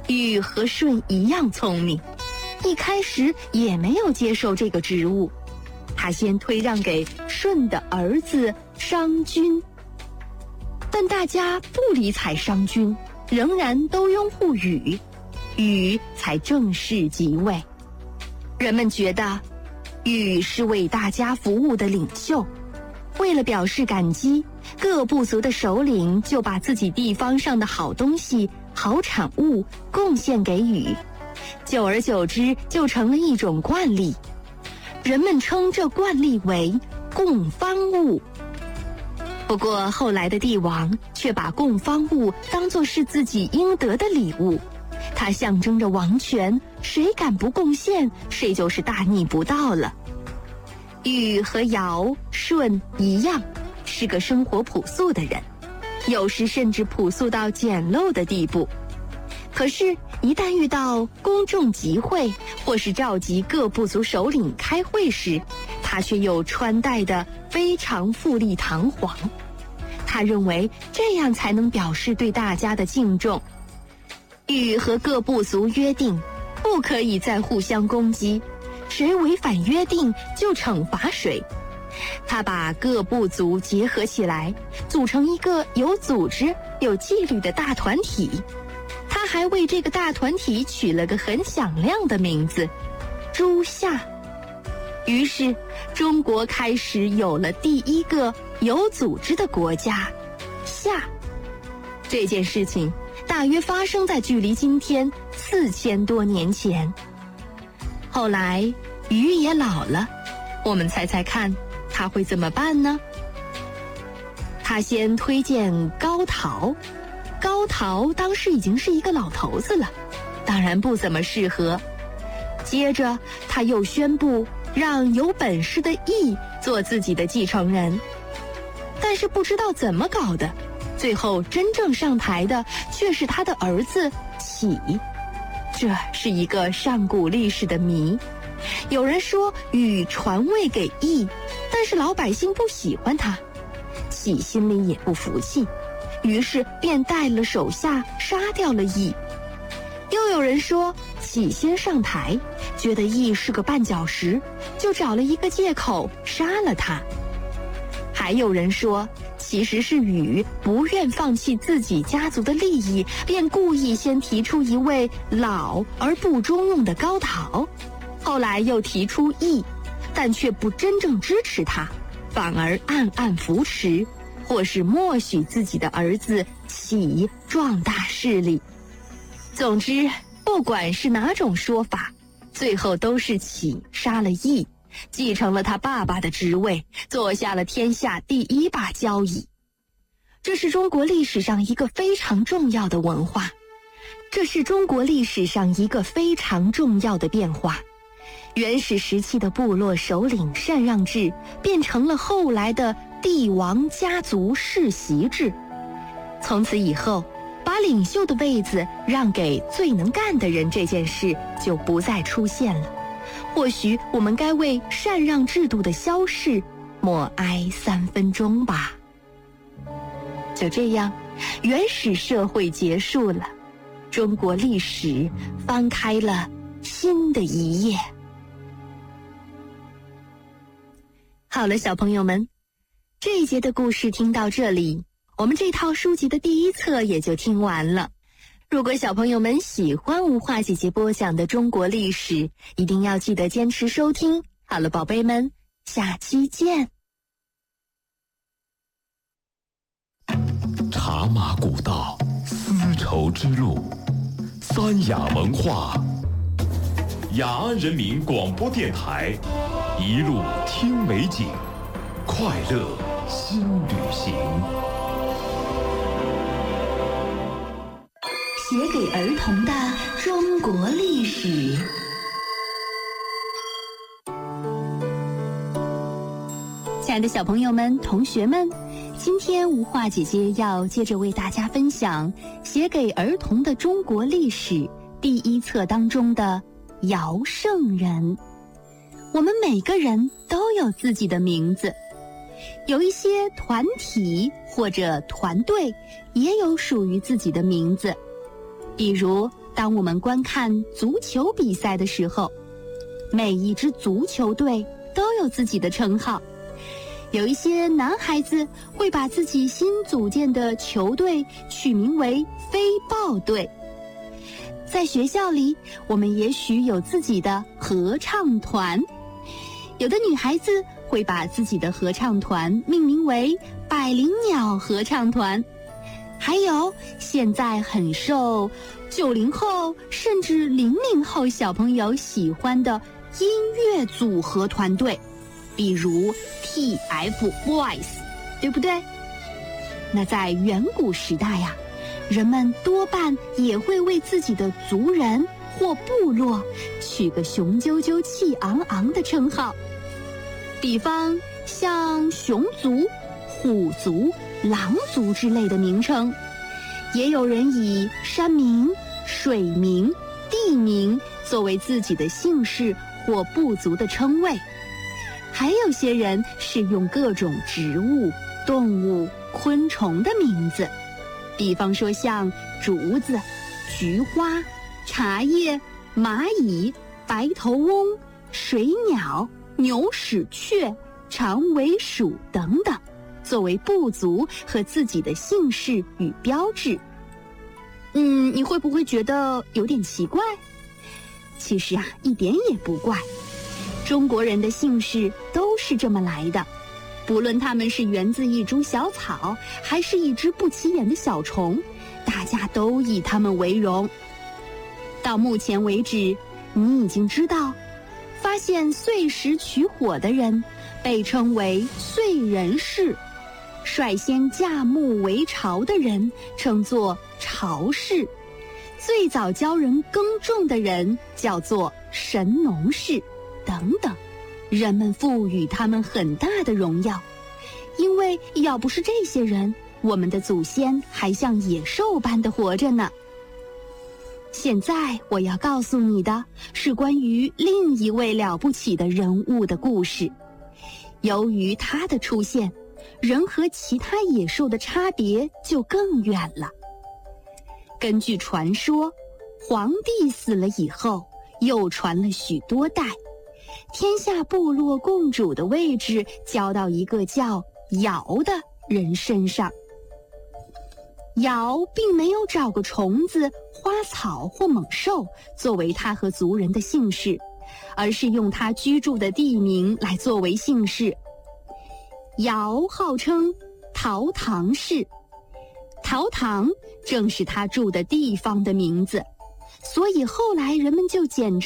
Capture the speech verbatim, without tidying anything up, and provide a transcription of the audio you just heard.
禹和舜一样聪明，一开始也没有接受这个职务，他先推让给舜的儿子商均。但大家不理睬商均，仍然都拥护禹，禹才正式即位。人们觉得禹是为大家服务的领袖，为了表示感激，各部族的首领就把自己地方上的好东西、好产物贡献给禹，久而久之就成了一种惯例。人们称这惯例为供方物。不过后来的帝王却把供方物当作是自己应得的礼物，它象征着王权，谁敢不贡献，谁就是大逆不道了。禹和尧、舜一样，是个生活朴素的人，有时甚至朴素到简陋的地步。可是，一旦遇到公众集会，或是召集各部族首领开会时，他却又穿戴得非常富丽堂皇。他认为这样才能表示对大家的敬重。禹和各部族约定，不可以再互相攻击，谁违反约定就惩罚谁。他把各部族结合起来，组成一个有组织、有纪律的大团体。他还为这个大团体取了个很响亮的名字——诸夏。于是，中国开始有了第一个有组织的国家——夏。这件事情大约发生在距离今天四千多年前。后来，禹也老了，我们猜猜看，他会怎么办呢？他先推荐高陶。高陶当时已经是一个老头子了，当然不怎么适合。接着他又宣布让有本事的羿做自己的继承人，但是不知道怎么搞的，最后真正上台的却是他的儿子启。这是一个上古历史的谜。有人说禹传位给羿，但是老百姓不喜欢他，启心里也不服气，于是便带了手下杀掉了羿。又有人说启先上台，觉得羿是个绊脚石，就找了一个借口杀了他。还有人说其实是禹不愿放弃自己家族的利益，便故意先提出一位老而不中用的高陶，后来又提出羿，但却不真正支持他，反而暗暗扶持，或是默许自己的儿子启壮大势力。总之，不管是哪种说法，最后都是启杀了羿，继承了他爸爸的职位，做下了天下第一把交椅。这是中国历史上一个非常重要的文化，这是中国历史上一个非常重要的变化。原始时期的部落首领禅让制变成了后来的帝王家族世袭制。从此以后，把领袖的位子让给最能干的人这件事就不再出现了。或许我们该为禅让制度的消逝默哀三分钟吧。就这样，原始社会结束了，中国历史翻开了新的一页。好了，小朋友们，这一节的故事听到这里，我们这套书籍的第一册也就听完了。如果小朋友们喜欢无话姐姐播讲的中国历史，一定要记得坚持收听。好了，宝贝们，下期见。 茶马古道，丝绸之路，三雅文化，雅安人民广播电台，一路听美景，快乐新旅行。 写给儿童的中国历史。亲爱的小朋友们、同学们，今天无话姐姐要接着为大家分享写给儿童的中国历史第一册当中的尧圣人。我们每个人都有自己的名字，有一些团体或者团队也有属于自己的名字，比如当我们观看足球比赛的时候，每一支足球队都有自己的称号。有一些男孩子会把自己新组建的球队取名为飞豹队。在学校里，我们也许有自己的合唱团。有的女孩子会把自己的合唱团命名为百灵鸟合唱团。还有现在很受九零后甚至零零后小朋友喜欢的音乐组合团队，比如 T F Boys， 对不对？那在远古时代呀，人们多半也会为自己的族人或部落取个雄赳赳气昂昂的称号，比方像熊族、虎族、狼族之类的名称。也有人以山名、水名、地名作为自己的姓氏或部族的称谓。还有些人是用各种植物、动物、昆虫的名字，比方说像竹子、菊花、茶叶、蚂蚁、白头翁、水鸟、牛屎雀、长尾鼠等等，作为部族和自己的姓氏与标志。嗯，你会不会觉得有点奇怪？其实啊，一点也不怪。中国人的姓氏都是这么来的，不论他们是源自一株小草，还是一只不起眼的小虫，大家都以他们为荣。到目前为止，你已经知道，发现碎石取火的人被称为燧人氏，率先架木为巢的人称作巢氏，最早教人耕种的人叫做神农氏，等等。人们赋予他们很大的荣耀，因为要不是这些人，我们的祖先还像野兽般的活着呢。现在我要告诉你的是关于另一位了不起的人物的故事。由于他的出现，人和其他野兽的差别就更远了。根据传说，皇帝死了以后，又传了许多代，天下部落共主的位置交到一个叫尧的人身上。尧并没有找个虫子、花草或猛兽作为他和族人的姓氏，而是用他居住的地名来作为姓氏。尧号称陶唐氏，陶唐正是他住的地方的名字，所以后来人们就简称